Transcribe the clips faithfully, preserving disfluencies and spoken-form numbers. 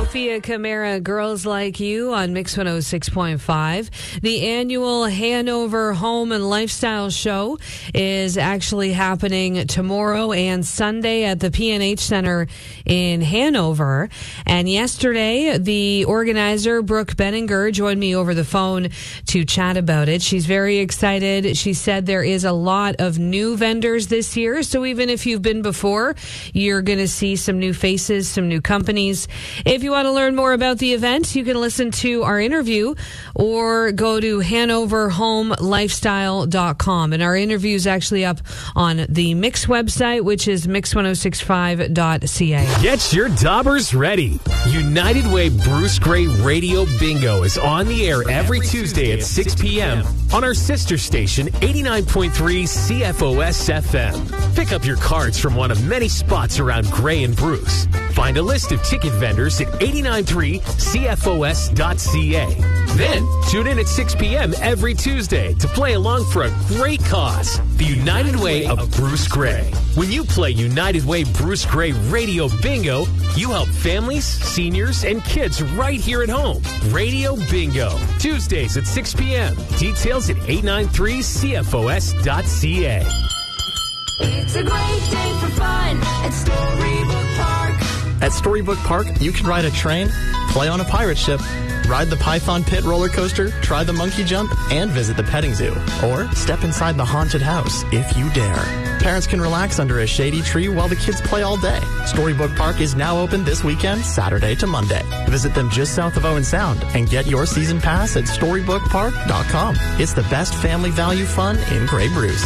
Sofia Camara, Girls Like You on Mix one oh six point five. The annual Hanover Home and Lifestyle Show is actually happening tomorrow and Sunday at the P and H Center in Hanover. And yesterday, the organizer, Brooke Benninger, joined me over the phone to chat about it. She's very excited. She said there is a lot of new vendors this year. So even if you've been before, you're going to see some new faces, some new companies. If you want to learn more about the event, you can listen to our interview or go to hanover home lifestyle dot com. And our interview is actually up on the Mix website, which is mix ten sixty-five dot c a. Get your daubers ready. United Way Bruce Gray Radio Bingo is on the air every Tuesday at six p.m. on our sister station, eighty-nine point three C F O S F M. Pick up your cards from one of many spots around Gray and Bruce. Find a list of ticket vendors at eighty-nine point three C F O S dot c a. Then, tune in at six p.m. every Tuesday to play along for a great cause, the United Way of Bruce Gray. When you play United Way Bruce Gray Radio Bingo, you help families, seniors, and kids right here at home. Radio Bingo, Tuesdays at six p.m. Details at eighty-nine point three C F O S dot c a. It's a great day for fun at Storybook Park. At Storybook Park, you can ride a train, play on a pirate ship, ride the Python Pit roller coaster, try the monkey jump, and visit the petting zoo. Or step inside the haunted house if you dare. Parents can relax under a shady tree while the kids play all day. Storybook Park is now open this weekend, Saturday to Monday. Visit them just south of Owen Sound and get your season pass at storybook park dot com. It's the best family value fun in Grey Bruce.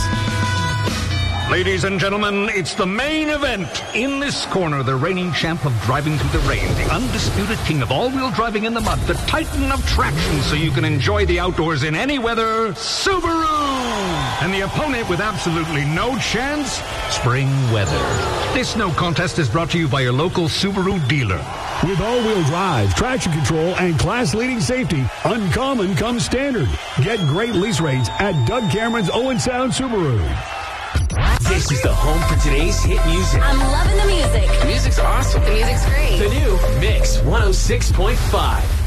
Ladies and gentlemen, it's the main event. In this corner, the reigning champ of driving through the rain, the undisputed king of all-wheel driving in the mud, the titan of traction so you can enjoy the outdoors in any weather, Subaru! And the opponent with absolutely no chance, spring weather. This no contest is brought to you by your local Subaru dealer. With all-wheel drive, traction control, and class-leading safety, Uncommon comes standard. Get great lease rates at Doug Cameron's Owen Sound Subaru. This is the home for today's hit music. I'm loving the music. The music's awesome. The music's great. The new Mix one oh six point five.